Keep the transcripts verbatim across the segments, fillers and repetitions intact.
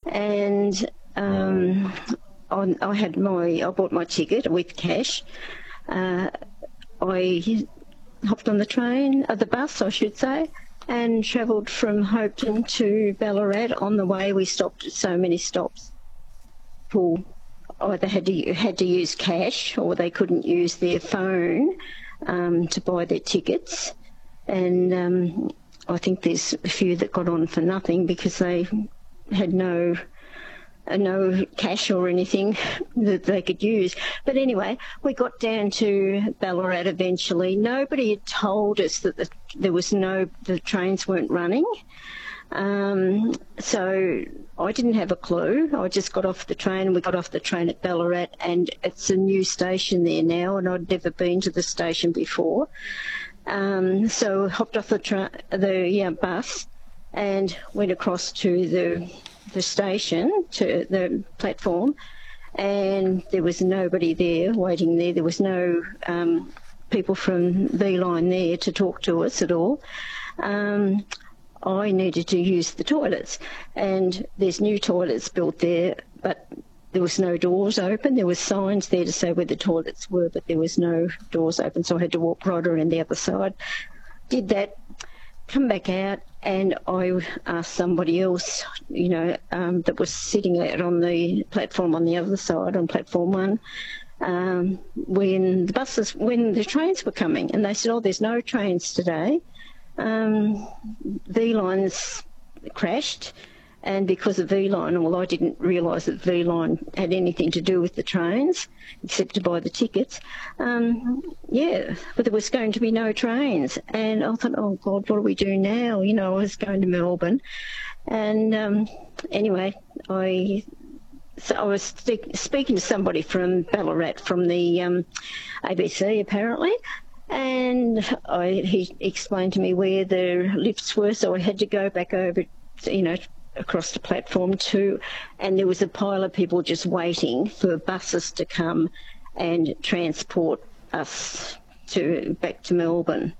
and um, I, I had my, I bought my ticket with cash. Uh, I hopped on the train, or the bus, I should say, and travelled from Hopetoun to Ballarat. On the way, we stopped at so many stops. People either had to had to use cash, or they couldn't use their phone um, to buy their tickets. And um, I think there's a few that got on for nothing because they had no uh, no cash or anything that they could use. But anyway, we got down to Ballarat eventually. Nobody had told us that the, there was no, the trains weren't running. Um, so I didn't have a clue. I just got off the train, and we got off the train at Ballarat, and it's a new station there now, and I'd never been to the station before. Um, so I hopped off the, tra- the yeah, bus and went across to the the station, to the platform, and there was nobody there waiting there. There was no um, people from V-Line there to talk to us at all. Um, I needed to use the toilets, and there's new toilets built there, but there was no doors open. There were signs there to say where the toilets were, but there was no doors open, so I had to walk right around the other side. Did that, come back out, and I asked somebody else, you know, um, that was sitting out on the platform on the other side, on platform one, um, when the buses, when the trains were coming, and they said, oh, there's no trains today. Um, V-Line's crashed, and because of V-Line, well, I didn't realise that V-Line had anything to do with the trains, except to buy the tickets. Um, yeah, but there was going to be no trains, and I thought, oh God, what do we do now? You know, I was going to Melbourne, and um, anyway, I so I was speak, speaking to somebody from Ballarat, from the um, A B C apparently. And I, he explained to me where the lifts were, so I had to go back over, you know, across the platform too. And there was a pile of people just waiting for buses to come and transport us to back to Melbourne.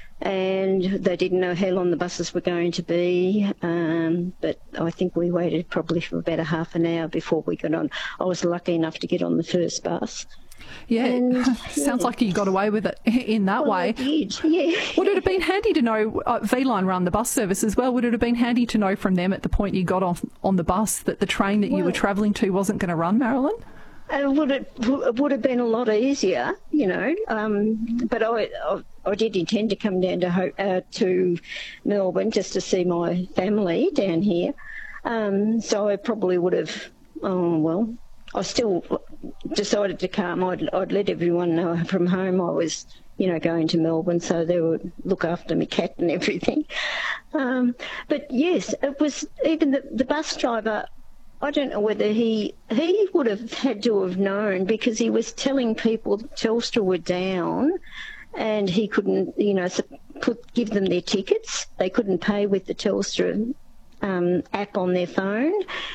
And they didn't know how long the buses were going to be, um, but I think we waited probably for about a half an hour before we got on. I was lucky enough to get on the first bus. Yeah, and, sounds yeah. like you got away with it in that well, way. I did, yeah. Would it have been handy to know, uh, V-Line run the bus service as well, would it have been handy to know from them at the point you got off on the bus that the train that well, you were travelling to wasn't going to run, Marilyn? Uh, would it, it would have been a lot easier, you know, um, but I, I I did intend to come down to Ho- uh, to Melbourne just to see my family down here, um, so I probably would have, oh well, I still decided to come. I'd, I'd let everyone know from home I was, you know, going to Melbourne, so they would look after my cat and everything. Um, but yes, it was even the, the bus driver. I don't know whether he he would have had to have known, because he was telling people Telstra were down, and he couldn't, you know, put give them their tickets. They couldn't pay with the Telstra um, app on their phone.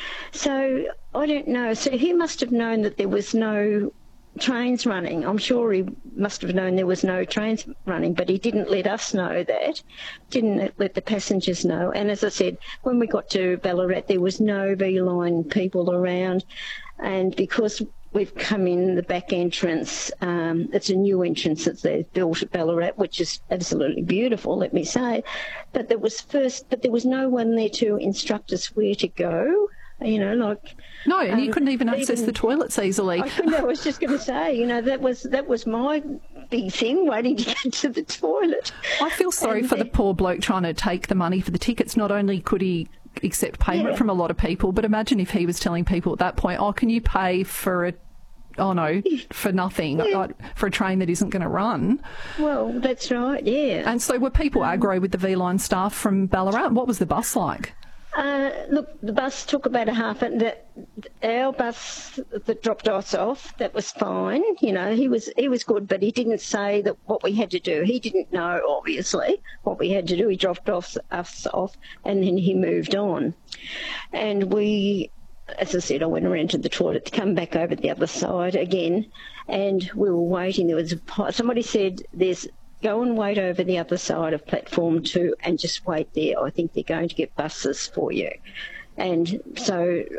So I don't know. So he must have known that there was no trains running. I'm sure he must have known there was no trains running, but he didn't let us know that, didn't let the passengers know. And as I said, when we got to Ballarat, there was no V-Line people around, and because we've come in the back entrance, um, it's a new entrance that they've built at Ballarat, which is absolutely beautiful, let me say, but there was first, but there was no one there to instruct us where to go. You know, like no, and you um, couldn't even access even, the toilets easily. I couldn't. I was just going to say, you know, that was that was my big thing, waiting to get to the toilet. I feel sorry and for the poor bloke trying to take the money for the tickets. Not only could he accept payment yeah. from a lot of people, but imagine if he was telling people at that point, "Oh, can you pay for a?" Oh no, for nothing, yeah. for a train that isn't going to run. Well, that's right, yeah. And so were people um, aggro with the V-Line staff from Ballarat? What was the bus like? Uh, look, the bus took about a half an hour. Our bus that dropped us off, that was fine. You know, he was he was good, but he didn't say that what we had to do. He didn't know, obviously, what we had to do. He dropped off, us off, and then he moved on. And we, as I said, I went around to the toilet to come back over the other side again, and we were waiting. There was a, somebody said, "There's." Go and wait over the other side of platform two and just wait there. I think they're going to get buses for you." And so